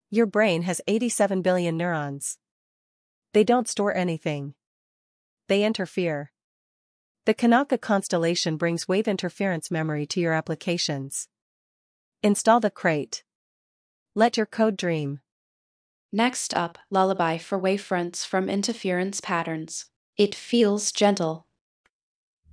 Your brain has 87 billion neurons. They don't store anything. They interfere. The Kanaka constellation brings wave interference memory to your applications. Install the crate. Let your code dream. Next up, Lullaby for wavefronts from interference patterns. It feels gentle,